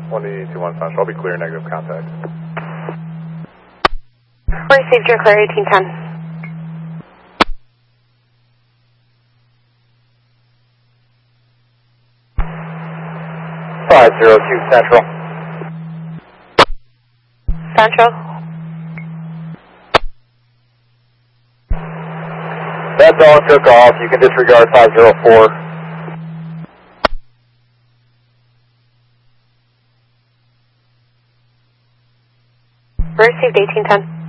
121 Central. I'll be clear, negative contact. Received your clear, 1810. 502 Central. Central. That dog took off. You can disregard 504. Received 1810.